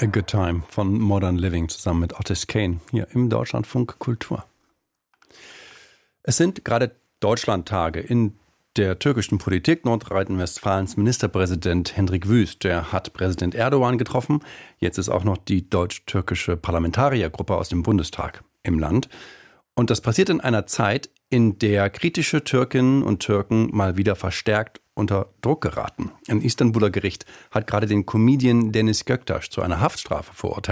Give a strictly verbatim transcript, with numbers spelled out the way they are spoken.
A Good Time von Modern Living zusammen mit Otis Kane hier im Deutschlandfunk Kultur. Es sind gerade Deutschlandtage in der türkischen Politik. Nordrhein-Westfalens Ministerpräsident Hendrik Wüst, der hat Präsident Erdogan getroffen. Jetzt ist auch noch die deutsch-türkische Parlamentariergruppe aus dem Bundestag im Land. Und das passiert in einer Zeit, in der kritische Türkinnen und Türken mal wieder verstärkt unter Druck geraten. Ein Istanbuler Gericht hat gerade den Comedian Deniz Göktaş zu einer Haftstrafe verurteilt.